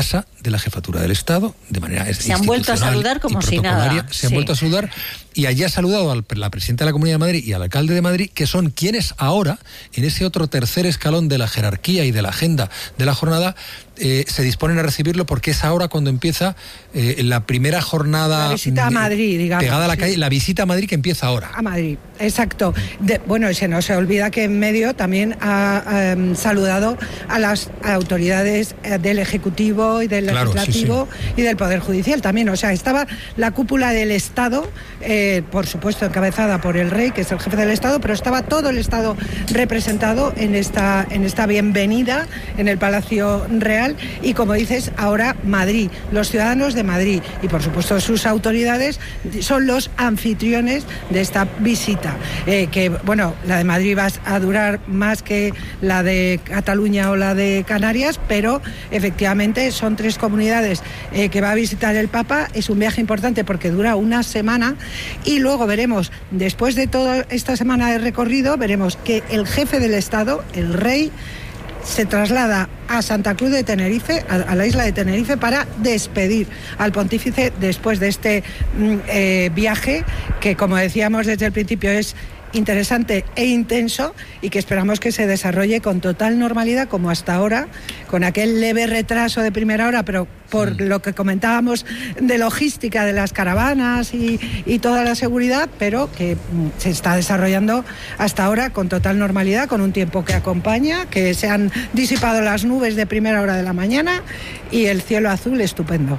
casa de la Jefatura del Estado, de manera se han vuelto a saludar como si nada. Se han vuelto a saludar, y allí ha saludado a la presidenta de la Comunidad de Madrid y al alcalde de Madrid, que son quienes ahora, en ese otro tercer escalón de la jerarquía y de la agenda de la jornada, se disponen a recibirlo, porque es ahora cuando empieza la primera jornada, la visita a Madrid, digamos, pegada a la calle, la visita a Madrid, que empieza ahora. A Madrid, exacto. Bueno, se nos olvida que en medio también ha saludado a las autoridades del Ejecutivo y del Legislativo, y del Poder Judicial también. O sea, estaba la cúpula del Estado, por supuesto encabezada por el Rey, que es el jefe del Estado, pero estaba todo el Estado representado en esta bienvenida en el Palacio Real. Y como dices, ahora Madrid, los ciudadanos de Madrid y por supuesto sus autoridades son los anfitriones de esta visita, que bueno, la de Madrid va a durar más que la de Cataluña o la de Canarias, pero efectivamente son 3 comunidades que va a visitar el Papa. Es un viaje importante porque dura una semana, y luego veremos, después de toda esta semana de recorrido, veremos que el jefe del Estado, el Rey, se traslada a Santa Cruz de Tenerife, a la isla de Tenerife, para despedir al pontífice después de este viaje, que, como decíamos desde el principio, es interesante e intenso, y que esperamos que se desarrolle con total normalidad, como hasta ahora, con aquel leve retraso de primera hora, pero por lo que comentábamos de logística de las caravanas y toda la seguridad, pero que se está desarrollando hasta ahora con total normalidad, con un tiempo que acompaña, que se han disipado las nubes de primera hora de la mañana y el cielo azul estupendo.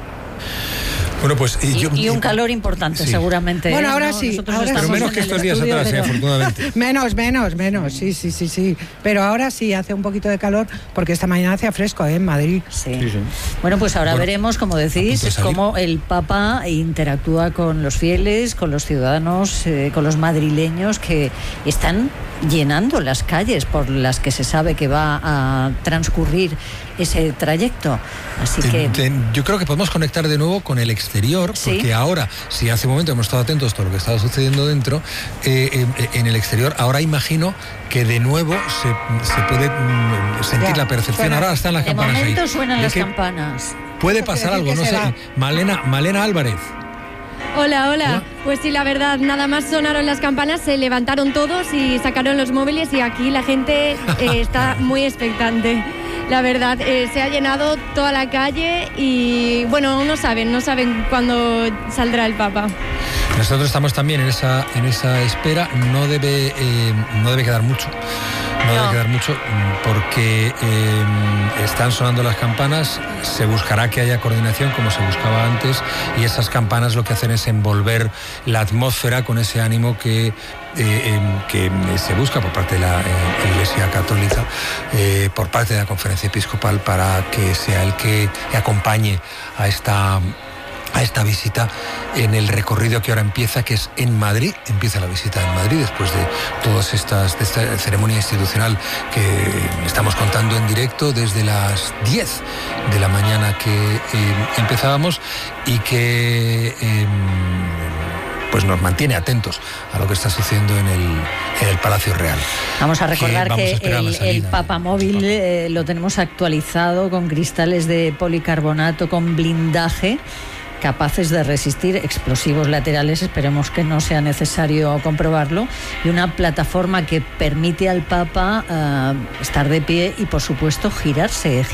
Bueno, pues, y un calor importante, seguramente. Bueno, ahora sí. Pero menos que estos días atrás, afortunadamente. Menos. Sí. Pero ahora sí hace un poquito de calor, porque esta mañana hacía fresco en Madrid. Sí. Bueno, pues ahora veremos, como decís, cómo el Papa interactúa con los fieles, con los ciudadanos, con los madrileños que están llenando las calles por las que se sabe que va a transcurrir ese trayecto. Así que yo creo que podemos conectar de nuevo con el exterior, porque ahora, si hace un momento hemos estado atentos a todo lo que estaba sucediendo dentro, en el exterior, ahora imagino que de nuevo se puede sentir la percepción. Ahora están las campanas ahí. De momento suenan las campanas. Puede pasar algo, no sé. Malena Álvarez. Hola. Pues sí, la verdad, nada más sonaron las campanas, se levantaron todos y sacaron los móviles, y aquí la gente está muy expectante. La verdad, se ha llenado toda la calle y, bueno, no saben cuándo saldrá el Papa. Nosotros estamos también en esa espera. No debe quedar mucho. No debe quedar mucho, porque están sonando las campanas. Se buscará que haya coordinación, como se buscaba antes, y esas campanas lo que hacen es envolver la atmósfera con ese ánimo que se busca por parte de la Iglesia Católica, por parte de la Conferencia Episcopal, para que sea el que acompañe a esta visita en el recorrido que ahora empieza, que es en Madrid. Empieza la visita en Madrid después de todas de esta ceremonia institucional que estamos contando en directo desde las 10 de la mañana que empezábamos, y que pues nos mantiene atentos a lo que está sucediendo en el Palacio Real. Vamos a recordar que el Papa Móvil lo tenemos actualizado con cristales de policarbonato, con blindaje, capaces de resistir explosivos laterales, esperemos que no sea necesario comprobarlo, y una plataforma que permite al Papa estar de pie y, por supuesto, girar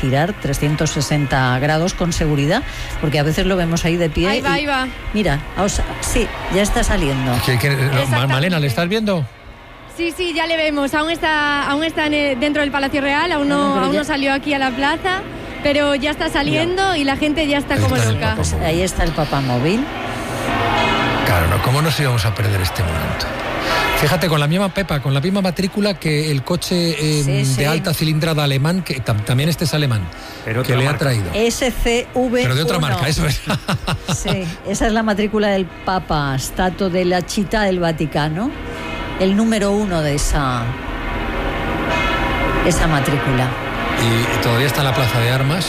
360 grados con seguridad, porque a veces lo vemos ahí de pie. Ahí va. Mira, sí, ya está saliendo. Malena, ¿le estás viendo? Sí, ya le vemos. Aún está dentro del Palacio Real, aún no salió aquí a la plaza, pero ya está saliendo y la gente ya está como loca. Ahí está el Papa Móvil. Claro, ¿no? ¿Cómo nos íbamos a perder este momento? Fíjate, con la misma matrícula que el coche de alta cilindrada alemán, que también este es alemán, pero que le ha traído. SCV1. Pero de otra marca, eso es. Sí, esa es la matrícula del Papa, Stato della Città del Vaticano, el número 1 de esa matrícula. Y todavía está en la Plaza de Armas.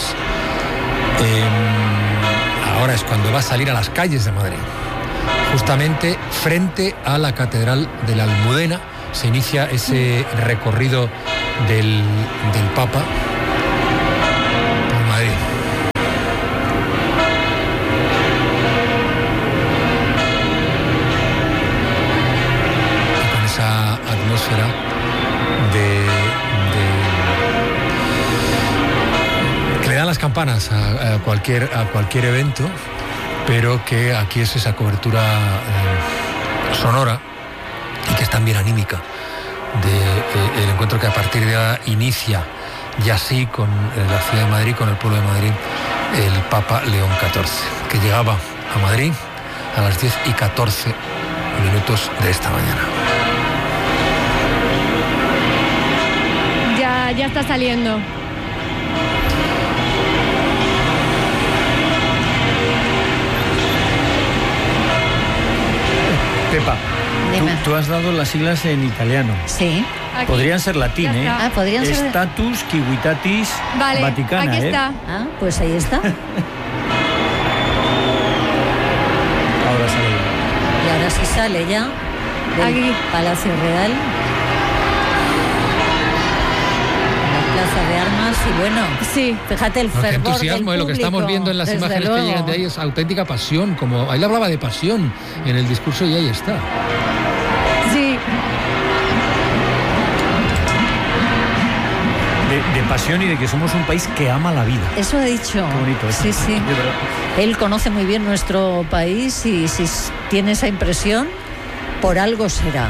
Ahora es cuando va a salir a las calles de Madrid. Justamente frente a la Catedral de la Almudena se inicia ese recorrido del Papa por Madrid. las campanas a cualquier evento, pero que aquí es esa cobertura sonora y que es también anímica del encuentro que a partir de ahora inicia ya así con la ciudad de Madrid, con el pueblo de Madrid, el Papa León XIV, que llegaba a Madrid a las 10:14 de esta mañana. Ya está saliendo. Pepa, tú has dado las siglas en italiano. Sí. Aquí. Podrían ser latín, ¿eh? Podrían ser. Status Civitatis Vaticana, aquí está. Pues ahí está. Ahora sale. Y ahora sí sale ya del Aquí. Palacio Real, la Plaza de Armas, y bueno, Sí. fíjate el fervor Qué entusiasmo, del lo que público, estamos viendo en las desde imágenes luego. que llegan de ahí es auténtica pasión, como ahí le hablaba de pasión en el discurso y ahí está. Sí. De pasión y de que somos un país que ama la vida. Eso ha dicho. Qué bonito eso. Sí, sí. De verdad. Él conoce muy bien nuestro país y si tiene esa impresión, por algo será.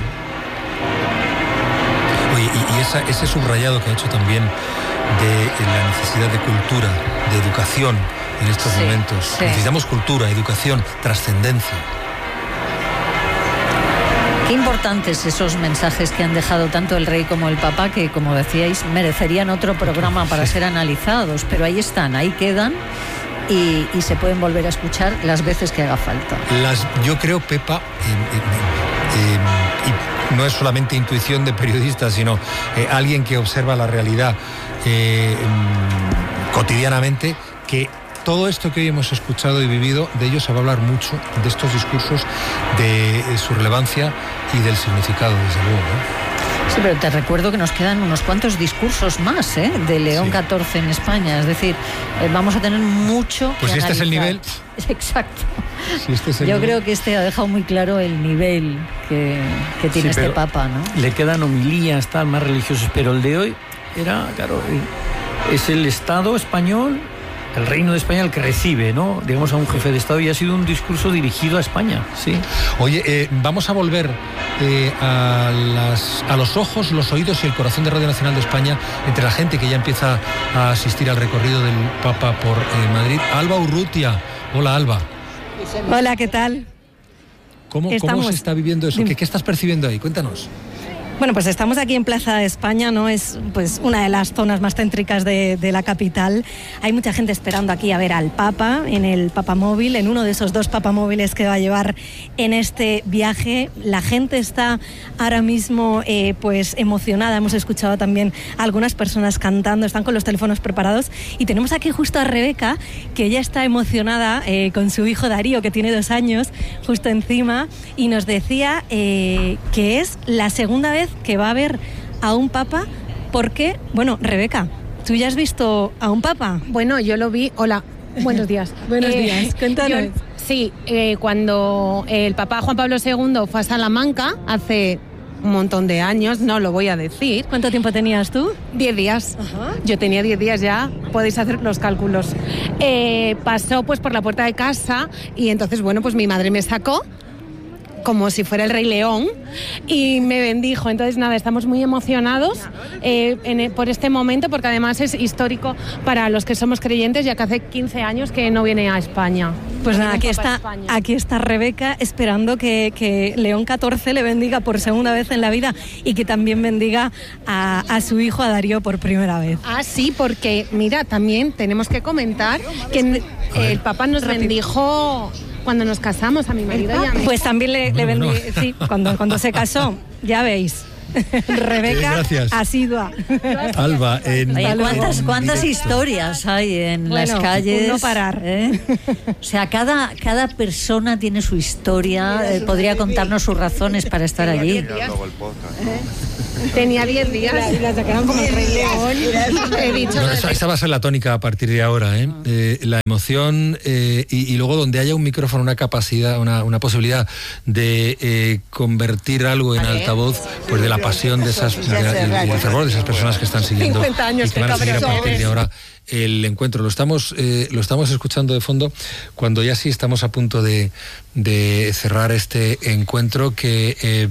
Oye, y ese subrayado que ha hecho también de la necesidad de cultura, de educación en estos momentos. Sí. Necesitamos cultura, educación, trascendencia. Qué importantes esos mensajes que han dejado tanto el rey como el papa, que como decíais merecerían otro programa para ser analizados, pero ahí están, ahí quedan y se pueden volver a escuchar las veces que haga falta. Yo creo, Pepa, y no es solamente intuición de periodista, sino alguien que observa la realidad cotidianamente, que todo esto que hoy hemos escuchado y vivido, de ello se va a hablar mucho, de estos discursos, de su relevancia y del significado, desde luego, ¿no? Sí, pero te recuerdo que nos quedan unos cuantos discursos más de León XIV en España, es decir, vamos a tener mucho pues que si este es el nivel. Exacto. Si este es el Yo nivel. creo que este ha dejado muy claro el nivel que tiene este papa, ¿no? Le quedan homilías tal, más religiosos, pero el de hoy era, claro, es el Estado español, el Reino de España el que recibe, ¿no? Digamos, a un jefe de Estado, y ha sido un discurso dirigido a España, sí. Oye, vamos a volver a los ojos, los oídos y el corazón de Radio Nacional de España entre la gente que ya empieza a asistir al recorrido del Papa por Madrid. Alba Urrutia. Hola, Alba. Hola, ¿qué tal? ¿Cómo se está viviendo eso? ¿Qué estás percibiendo ahí? Cuéntanos. Bueno, pues estamos aquí en Plaza de España, ¿no? Es pues una de las zonas más céntricas de la capital. Hay mucha gente esperando aquí a ver al Papa en el Papamóvil, en uno de esos 2 papamóviles que va a llevar en este viaje. La gente está ahora mismo pues emocionada. Hemos escuchado también a algunas personas cantando, están con los teléfonos preparados. Y tenemos aquí justo a Rebeca, que ella está emocionada con su hijo Darío, que tiene 2 años, justo encima, y nos decía que es la segunda vez que va a ver a un papa, porque, bueno, Rebeca, ¿tú ya has visto a un papa? Bueno, yo lo vi. Hola, buenos días. Buenos días, cuéntanos. Sí, cuando el Papa Juan Pablo II fue a Salamanca hace un montón de años, no lo voy a decir. ¿Cuánto tiempo tenías tú? 10 días. Ajá. Yo tenía 10 días ya, podéis hacer los cálculos. Pasó pues por la puerta de casa y entonces, bueno, pues mi madre me sacó como si fuera el Rey León y me bendijo. Entonces nada, estamos muy emocionados por este momento, porque además es histórico para los que somos creyentes, ya que hace 15 años que no viene a España. Pues nada, aquí está Rebeca esperando que León XIV le bendiga por segunda vez en la vida y que también bendiga a su hijo, a Darío, por primera vez. Ah, sí, porque mira, también tenemos que comentar que el Papa nos bendijo cuando nos casamos, a mi marido y a mí. Pues también le bendijo, sí, cuando se casó, ya veis. Rebeca, asidua. Alba, ¿cuántas historias hay en las calles? No parar. O sea, cada persona tiene su historia, podría contarnos sus razones para estar allí. Tenía 10 días. La sacaron como el Rey León. He dicho. Bueno, esa va a ser la tónica a partir de ahora, la emoción y luego donde haya un micrófono, una capacidad, una posibilidad de convertir algo en altavoz, pues de la pasión de esas, y el fervor de esas personas que están siguiendo 50 años y que van a seguir a partir de ahora el encuentro. Lo estamos escuchando de fondo cuando ya sí estamos a punto de cerrar este encuentro que,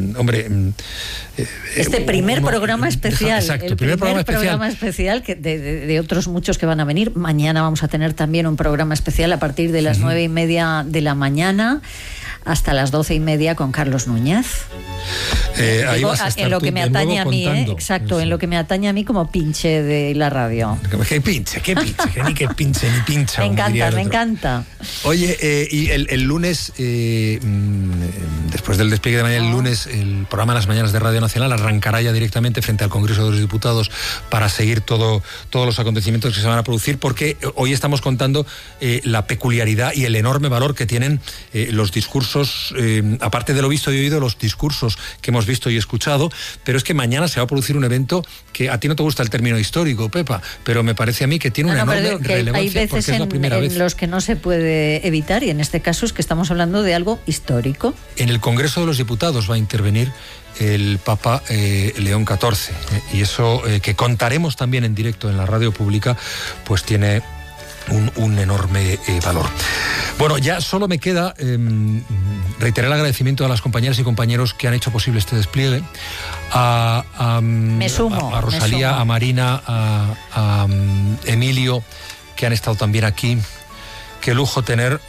este primer programa especial. Exacto, el primer programa especial que de otros muchos que van a venir. Mañana vamos a tener también un programa especial a partir de las 9:30 de la mañana hasta las 12:30 con Carlos Núñez. Ahí vas a estar en lo que me atañe a mí, exacto, en lo que me atañe a mí como pinche de la radio. ¿Qué pinche? Ni que pinche ni pincha. Me encanta. Oye, y el lunes, después del despliegue de mañana, el lunes, el programa Las Mañanas de Radio Nacional arrancará ya directamente frente al Congreso de los Diputados para seguir todos los acontecimientos que se van a producir, porque hoy estamos contando la peculiaridad y el enorme valor que tienen los discursos, aparte de lo visto y oído, los discursos que hemos visto y escuchado, pero es que mañana se va a producir un evento que a ti no te gusta el término histórico, Pepa, pero me parece a mí que tiene una enorme relevancia. Hay veces en los que no se puede evitar, y en este caso es que estamos hablando de algo histórico. En el Congreso de los Diputados va a intervenir el Papa León XIV, y eso que contaremos también en directo en la radio pública, pues tiene un enorme valor. Bueno, ya solo me queda reiterar el agradecimiento a las compañeras y compañeros que han hecho posible este despliegue, a Rosalía, a Marina, a Emilio, que han estado también aquí. Qué lujo tener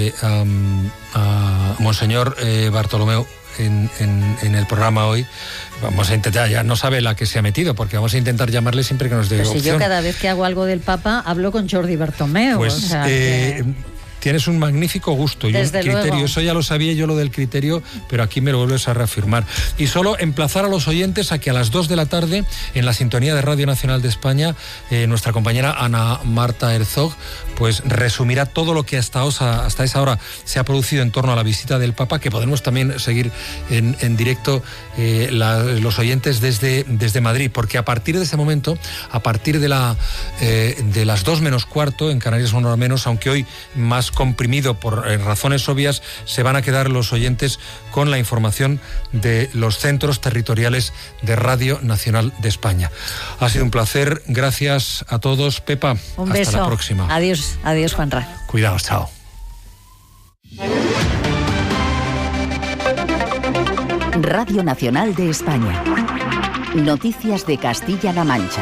a Monseñor Bartolomeu en el programa hoy. Vamos a intentar, ya no sabe la que se ha metido, porque vamos a intentar llamarle siempre que nos dé opción. Si yo cada vez que hago algo del Papa hablo con Jordi Bartomeu. Pues tienes un magnífico gusto y un criterio. Luego. Eso ya lo sabía yo, lo del criterio, pero aquí me lo vuelves a reafirmar. Y solo emplazar a los oyentes a que a las 2 de la tarde, en la sintonía de Radio Nacional de España, nuestra compañera Ana Marta Herzog, pues resumirá todo lo que hasta esa hora se ha producido en torno a la visita del Papa, que podremos también seguir en directo los oyentes desde Madrid, porque a partir de ese momento, a partir de las 2 menos cuarto, en Canarias una hora menos, aunque hoy más comprimido por razones obvias, se van a quedar los oyentes con la información de los centros territoriales de Radio Nacional de España. Ha sido un placer, gracias a todos. Pepa, un beso. Hasta la próxima. Adiós, Juanra. Cuidaos, chao. Radio Nacional de España. Noticias de Castilla-La Mancha.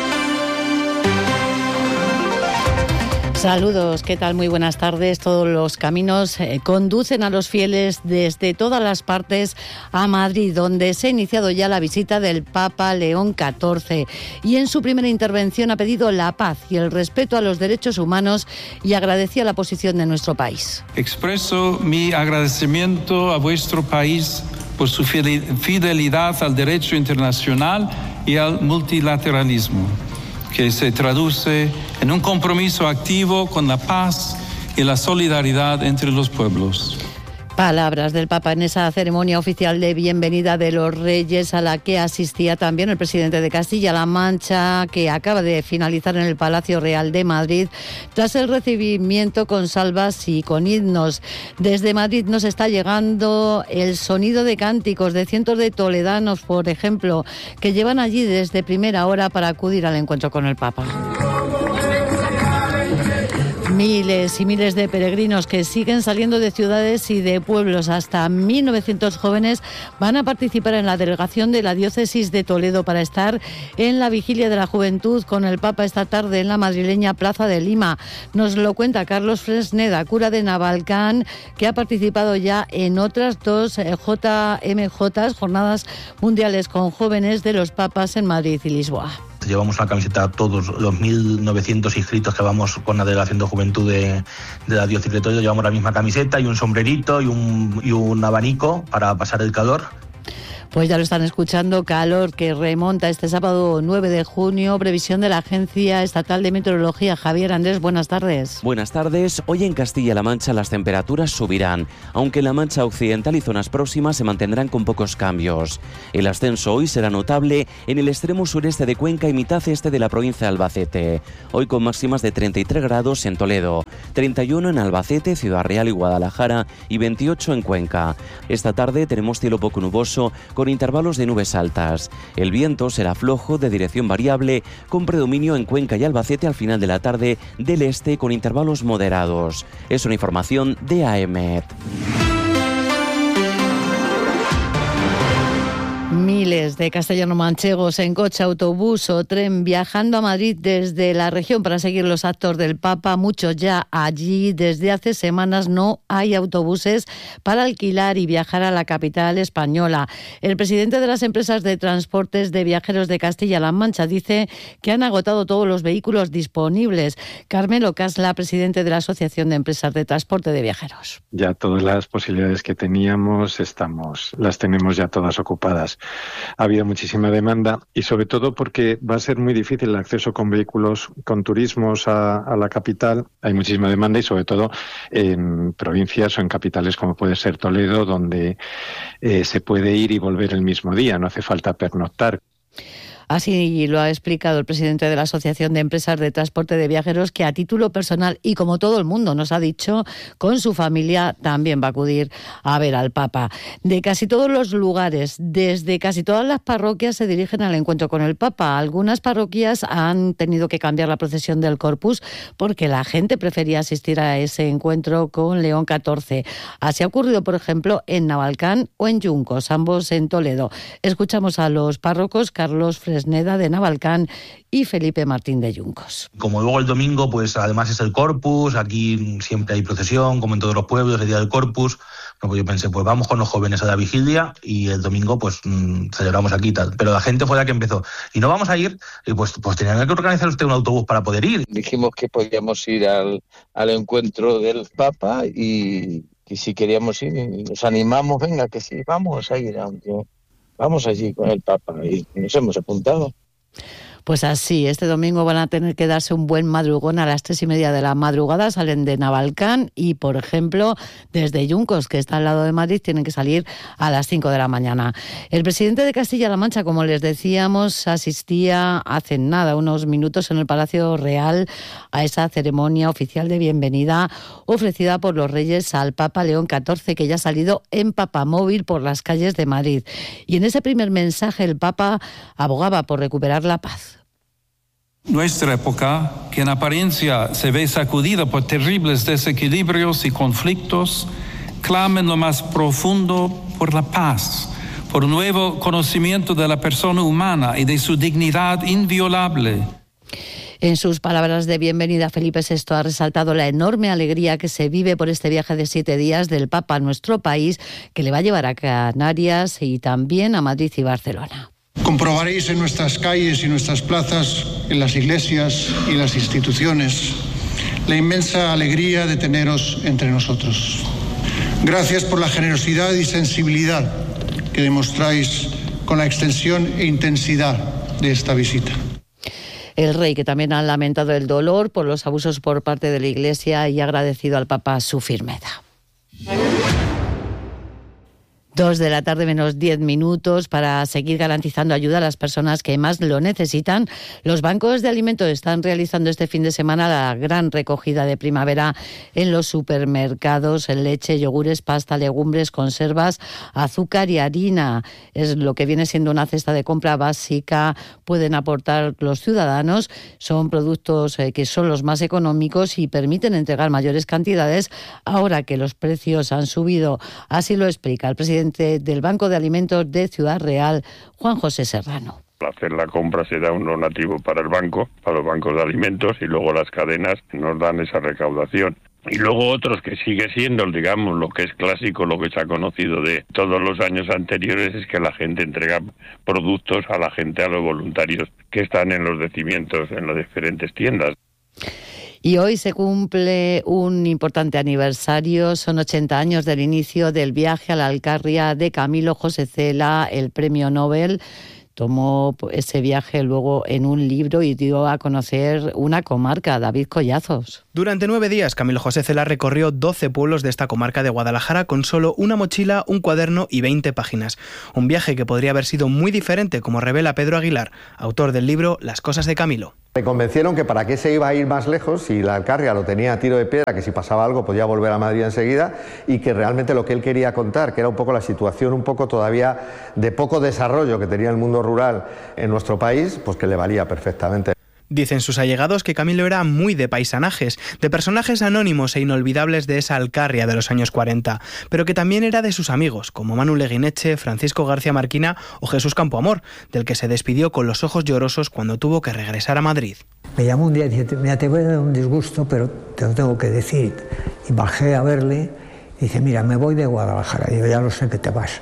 Saludos, ¿qué tal? Muy buenas tardes. Todos los caminos conducen a los fieles desde todas las partes a Madrid, donde se ha iniciado ya la visita del Papa León XIV. Y en su primera intervención ha pedido la paz y el respeto a los derechos humanos y agradecía la posición de nuestro país. Expreso mi agradecimiento a vuestro país por su fidelidad al derecho internacional y al multilateralismo, que se traduce en un compromiso activo con la paz y la solidaridad entre los pueblos. Palabras del Papa en esa ceremonia oficial de bienvenida de los Reyes, a la que asistía también el presidente de Castilla-La Mancha, que acaba de finalizar en el Palacio Real de Madrid, tras el recibimiento con salvas y con himnos. Desde Madrid nos está llegando el sonido de cánticos de cientos de toledanos, por ejemplo, que llevan allí desde primera hora para acudir al encuentro con el Papa. Miles y miles de peregrinos que siguen saliendo de ciudades y de pueblos. Hasta 1.900 jóvenes van a participar en la delegación de la diócesis de Toledo para estar en la vigilia de la juventud con el Papa esta tarde en la madrileña Plaza de Lima. Nos lo cuenta Carlos Fresneda, cura de Navalcán, que ha participado ya en otras 2 JMJ, Jornadas Mundiales con Jóvenes de los Papas en Madrid y Lisboa. Llevamos una camiseta a todos los 1.900 inscritos que vamos con la delegación de juventud de la diócesis de Toledo. Llevamos la misma camiseta y un sombrerito y un abanico para pasar el calor. Pues ya lo están escuchando, calor que remonta este sábado 9 de junio, previsión de la Agencia Estatal de Meteorología. Javier Andrés, buenas tardes. Buenas tardes. Hoy en Castilla-La Mancha las temperaturas subirán, aunque en la Mancha Occidental y zonas próximas se mantendrán con pocos cambios. El ascenso hoy será notable en el extremo sureste de Cuenca y mitad este de la provincia de Albacete. Hoy con máximas de 33 grados en Toledo, 31 en Albacete, Ciudad Real y Guadalajara y 28 en Cuenca. Esta tarde tenemos cielo poco nuboso con con intervalos de nubes altas. El viento será flojo, de dirección variable, con predominio en Cuenca y Albacete al final de la tarde, del este con intervalos moderados. Es una información de AEMET. Miles de castellano-manchegos en coche, autobús o tren viajando a Madrid desde la región para seguir los actos del Papa. Muchos ya allí. Desde hace semanas no hay autobuses para alquilar y viajar a la capital española. El presidente de las empresas de transportes de viajeros de Castilla-La Mancha dice que han agotado todos los vehículos disponibles. Carmelo Casla, presidente de la Asociación de Empresas de Transporte de Viajeros. Ya todas las posibilidades que teníamos las tenemos ya todas ocupadas. Ha habido muchísima demanda y sobre todo porque va a ser muy difícil el acceso con vehículos, con turismos a la capital. Hay muchísima demanda y sobre todo en provincias o en capitales como puede ser Toledo, donde se puede ir y volver el mismo día, no hace falta pernoctar. Así lo ha explicado el presidente de la Asociación de Empresas de Transporte de Viajeros, que a título personal y como todo el mundo nos ha dicho, con su familia también va a acudir a ver al Papa. De casi todos los lugares, desde casi todas las parroquias se dirigen al encuentro con el Papa. Algunas parroquias han tenido que cambiar la procesión del Corpus porque la gente prefería asistir a ese encuentro con León XIV. Así ha ocurrido, por ejemplo, en Navalcán o en Yuncos, ambos en Toledo. Escuchamos a los párrocos Carlos Fresneda de Navalcán y Felipe Martín de Yuncos. Como luego el domingo, pues además es el Corpus, aquí siempre hay procesión, como en todos los pueblos, el día del Corpus. Pues yo pensé, pues vamos con los jóvenes a la vigilia y el domingo pues celebramos aquí y tal. Pero la gente fue la que empezó. Y no vamos a ir, y pues tenían que organizar usted un autobús para poder ir. Dijimos que podíamos ir al encuentro del Papa y si queríamos ir, nos animamos, venga, que sí, vamos a ir, aunque vamos allí con el Papa y nos hemos apuntado. Pues así, este domingo van a tener que darse un buen madrugón a las 3:30 de la madrugada, salen de Navalcán y, por ejemplo, desde Yuncos, que está al lado de Madrid, tienen que salir a las 5 de la mañana. El presidente de Castilla-La Mancha, como les decíamos, asistía hace nada, unos minutos, en el Palacio Real a esa ceremonia oficial de bienvenida ofrecida por los Reyes al Papa León XIV, que ya ha salido en papamóvil por las calles de Madrid. Y en ese primer mensaje el Papa abogaba por recuperar la paz. Nuestra época, que en apariencia se ve sacudida por terribles desequilibrios y conflictos, clama en lo más profundo por la paz, por un nuevo conocimiento de la persona humana y de su dignidad inviolable. En sus palabras de bienvenida, Felipe VI ha resaltado la enorme alegría que se vive por este viaje de 7 días del Papa a nuestro país, que le va a llevar a Canarias y también a Madrid y Barcelona. Comprobaréis en nuestras calles y nuestras plazas, en las iglesias y las instituciones, la inmensa alegría de teneros entre nosotros. Gracias por la generosidad y sensibilidad que demostráis con la extensión e intensidad de esta visita. El rey, que también ha lamentado el dolor por los abusos por parte de la Iglesia y ha agradecido al Papa su firmeza. 2 de la tarde menos 10 minutos. Para seguir garantizando ayuda a las personas que más lo necesitan, los bancos de alimentos están realizando este fin de semana la gran recogida de primavera en los supermercados. Leche, yogures, pasta, legumbres, conservas, azúcar y harina. Es lo que viene siendo una cesta de compra básica. Pueden aportar los ciudadanos. Son productos que son los más económicos y permiten entregar mayores cantidades ahora que los precios han subido. Así lo explica el presidente del Banco de Alimentos de Ciudad Real, Juan José Serrano. Al hacer la compra se da un donativo para el banco, para los bancos de alimentos, y luego las cadenas nos dan esa recaudación. Y luego otros que sigue siendo, digamos, lo que es clásico, lo que se ha conocido de todos los años anteriores, es que la gente entrega productos a la gente, a los voluntarios que están en los decimientos, en las diferentes tiendas. Y hoy se cumple un importante aniversario, son 80 años del inicio del viaje a la Alcarria de Camilo José Cela, el premio Nobel. Tomó ese viaje luego en un libro y dio a conocer una comarca, David Collazos. Durante 9 días, Camilo José Cela recorrió 12 pueblos de esta comarca de Guadalajara con solo una mochila, un cuaderno y 20 páginas. Un viaje que podría haber sido muy diferente, como revela Pedro Aguilar, autor del libro Las cosas de Camilo. Me convencieron que para qué se iba a ir más lejos si la Alcarria lo tenía a tiro de piedra, que si pasaba algo podía volver a Madrid enseguida, y que realmente lo que él quería contar, que era un poco la situación un poco todavía de poco desarrollo que tenía el mundo rural en nuestro país, pues que le valía perfectamente. Dicen sus allegados que Camilo era muy de paisanajes, de personajes anónimos e inolvidables de esa Alcarria de los años 40, pero que también era de sus amigos, como Manu Leguineche, Francisco García Marquina o Jesús Campoamor, del que se despidió con los ojos llorosos cuando tuvo que regresar a Madrid. Me llamó un día y dice, mira, te voy a dar un disgusto, pero te lo tengo que decir. Y bajé a verle y dice, mira, me voy de Guadalajara. Y digo, ya lo sé que te vas.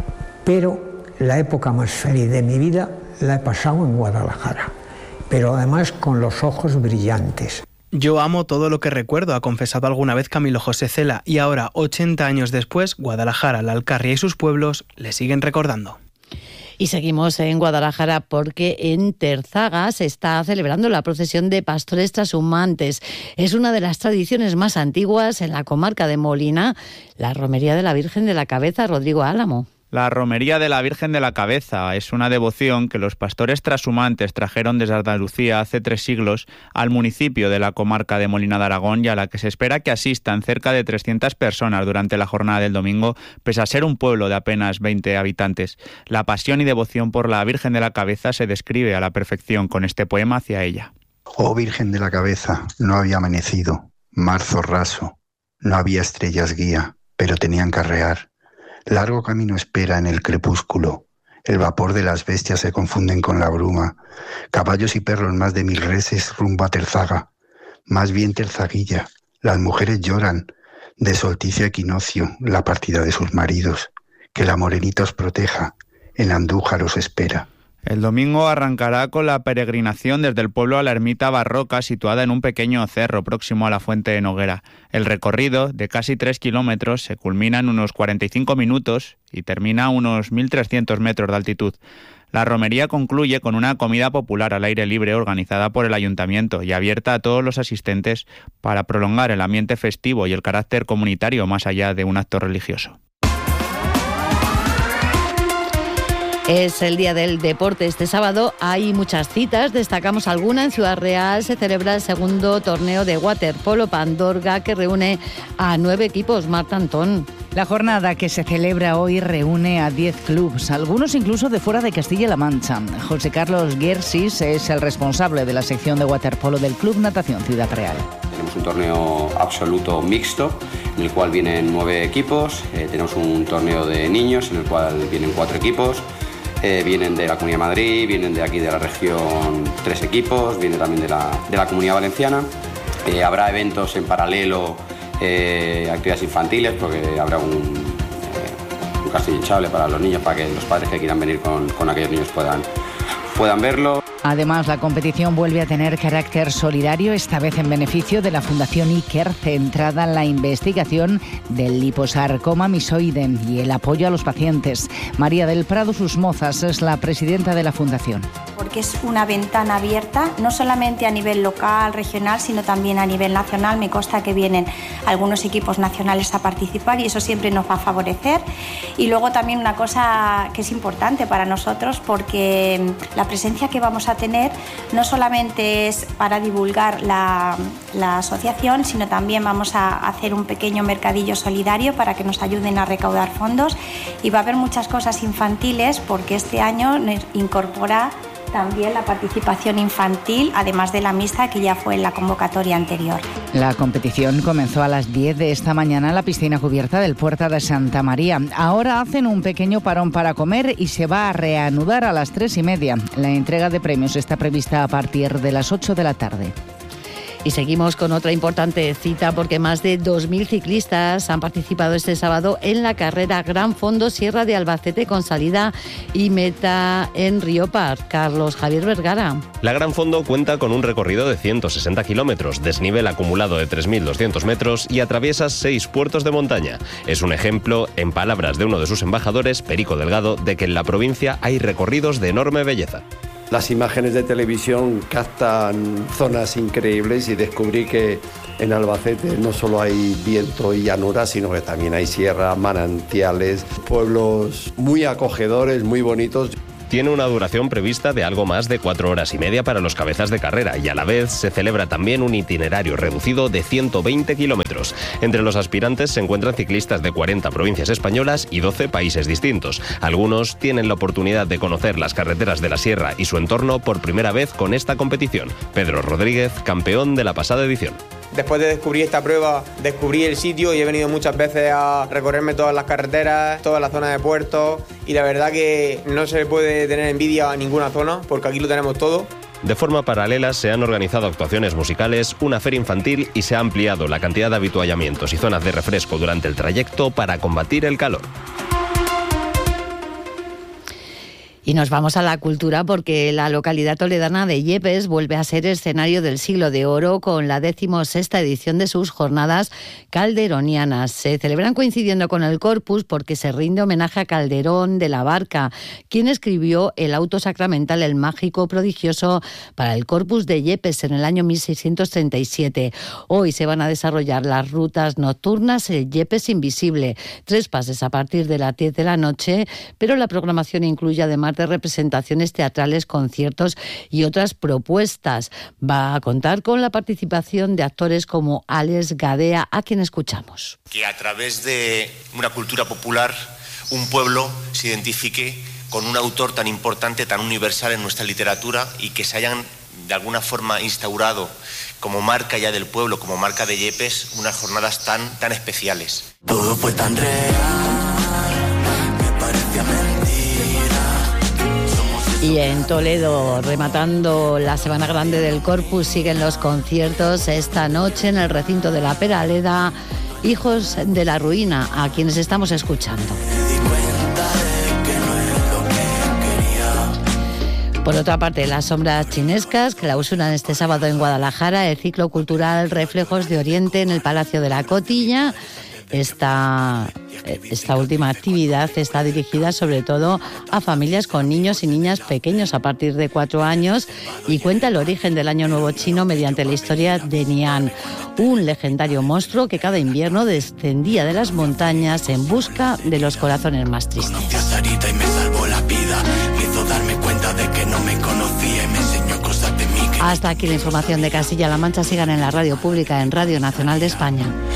Pero la época más feliz de mi vida la he pasado en Guadalajara, pero además con los ojos brillantes. Yo amo todo lo que recuerdo, ha confesado alguna vez Camilo José Cela, y ahora, 80 años después, Guadalajara, la Alcarria y sus pueblos le siguen recordando. Y seguimos en Guadalajara porque en Terzaga se está celebrando la procesión de pastores trashumantes. Es una de las tradiciones más antiguas en la comarca de Molina, la romería de la Virgen de la Cabeza. Rodrigo Álamo. La romería de la Virgen de la Cabeza es una devoción que los pastores trashumantes trajeron desde Andalucía hace 3 siglos al municipio de la comarca de Molina de Aragón, y a la que se espera que asistan cerca de 300 personas durante la jornada del domingo, pese a ser un pueblo de apenas 20 habitantes. La pasión y devoción por la Virgen de la Cabeza se describe a la perfección con este poema hacia ella. Oh Virgen de la Cabeza, no había amanecido, marzo raso, no había estrellas guía, pero tenían que arrear. Largo camino espera en el crepúsculo, el vapor de las bestias se confunden con la bruma, caballos y perros más de 1000 reses rumbo a Terzaga, más bien terzaguilla, las mujeres lloran, de solsticio a equinoccio, la partida de sus maridos, que la morenita os proteja, en Andújar os espera. El domingo arrancará con la peregrinación desde el pueblo a la ermita barroca situada en un pequeño cerro próximo a la Fuente de Noguera. El recorrido, de casi 3 kilómetros, se culmina en unos 45 minutos y termina a unos 1.300 metros de altitud. La romería concluye con una comida popular al aire libre organizada por el ayuntamiento y abierta a todos los asistentes para prolongar el ambiente festivo y el carácter comunitario más allá de un acto religioso. Es el día del deporte. Este sábado hay muchas citas, destacamos alguna. En Ciudad Real se celebra el segundo torneo de waterpolo Pandorga, que reúne a 9 equipos. Marta Antón. La jornada que se celebra hoy reúne a 10 clubs, algunos incluso de fuera de Castilla-La Mancha. José Carlos Guersis es el responsable de la sección de waterpolo del Club Natación Ciudad Real. Tenemos un torneo absoluto mixto, en el cual vienen 9 equipos. Tenemos un torneo de niños, en el cual vienen 4 equipos. Vienen de la Comunidad de Madrid, vienen de aquí de la región 3 equipos, vienen también de la Comunidad Valenciana. Habrá eventos en paralelo, actividades infantiles, porque habrá un castillo hinchable para los niños, para que los padres que quieran venir con aquellos niños puedan verlo. Además, la competición vuelve a tener carácter solidario, esta vez en beneficio de la Fundación Iker, centrada en la investigación del liposarcoma misoide y el apoyo a los pacientes. María del Prado Susmozas es la presidenta de la Fundación. Porque es una ventana abierta, no solamente a nivel local, regional, sino también a nivel nacional. Me consta que vienen algunos equipos nacionales a participar y eso siempre nos va a favorecer. Y luego también una cosa que es importante para nosotros, porque la presencia que vamos a tener no solamente es para divulgar la asociación, sino también vamos a hacer un pequeño mercadillo solidario para que nos ayuden a recaudar fondos, y va a haber muchas cosas infantiles porque este año incorpora también la participación infantil, además de la mixta que ya fue en la convocatoria anterior. La competición comenzó a las 10 de esta mañana en la piscina cubierta del Puerta de Santa María. Ahora hacen un pequeño parón para comer y se va a reanudar a las 3:30. La entrega de premios está prevista a partir de las 8 de la tarde. Y seguimos con otra importante cita porque más de 2.000 ciclistas han participado este sábado en la carrera Gran Fondo Sierra de Albacete, con salida y meta en Riopar. Carlos Javier Vergara. La Gran Fondo cuenta con un recorrido de 160 kilómetros, desnivel acumulado de 3.200 metros y atraviesa 6 puertos de montaña. Es un ejemplo, en palabras de uno de sus embajadores, Perico Delgado, de que en la provincia hay recorridos de enorme belleza. Las imágenes de televisión captan zonas increíbles y descubrí que en Albacete no solo hay viento y llanura, sino que también hay sierra, manantiales, pueblos muy acogedores, muy bonitos. Tiene una duración prevista de algo más de 4 horas y media para los cabezas de carrera y a la vez se celebra también un itinerario reducido de 120 kilómetros. Entre los aspirantes se encuentran ciclistas de 40 provincias españolas y 12 países distintos. Algunos tienen la oportunidad de conocer las carreteras de la sierra y su entorno por primera vez con esta competición. Pedro Rodríguez, campeón de la pasada edición. Después de descubrir esta prueba, descubrí el sitio y he venido muchas veces a recorrerme todas las carreteras, toda la zona de puertos, y la verdad que no se le puede tener envidia a ninguna zona porque aquí lo tenemos todo. De forma paralela se han organizado actuaciones musicales, una feria infantil y se ha ampliado la cantidad de habituallamientos y zonas de refresco durante el trayecto para combatir el calor. Y nos vamos a la cultura porque la localidad toledana de Yepes vuelve a ser escenario del Siglo de Oro con la 16ª edición de sus jornadas calderonianas. Se celebran coincidiendo con el Corpus porque se rinde homenaje a Calderón de la Barca, quien escribió el auto sacramental El Mágico Prodigioso para el Corpus de Yepes en el año 1637. Hoy se van a desarrollar las rutas nocturnas El Yepes Invisible, 3 pases a partir de las 10 de la noche, pero la programación incluye además de representaciones teatrales, conciertos y otras propuestas. Va a contar con la participación de actores como Alex Gadea, a quien escuchamos. Que a través de una cultura popular, un pueblo se identifique con un autor tan importante, tan universal en nuestra literatura y que se hayan de alguna forma instaurado como marca ya del pueblo, como marca de Yepes, unas jornadas tan especiales. Todo fue tan real que parecía mentira. Y en Toledo, rematando la Semana Grande del Corpus, siguen los conciertos esta noche en el recinto de la Peraleda, Hijos de la Ruina, a quienes estamos escuchando. Por otra parte, las Sombras Chinescas clausuran este sábado en Guadalajara el ciclo cultural Reflejos de Oriente en el Palacio de la Cotilla. Esta última actividad está dirigida sobre todo a familias con niños y niñas pequeños a partir de 4 años y cuenta el origen del Año Nuevo chino mediante la historia de Nian, un legendario monstruo que cada invierno descendía de las montañas en busca de los corazones más tristes. Conocí a Sarita y me salvó la vida, me hizo darme cuenta de que no me conocía y me enseñó cosas de mí. Hasta aquí la información de Castilla-La Mancha. Sigan en la radio pública, en Radio Nacional de España.